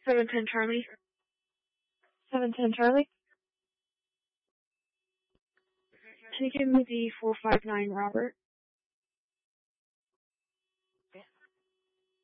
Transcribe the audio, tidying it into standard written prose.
710 Charlie. 710 Charlie. Can you give me the 459 Robert?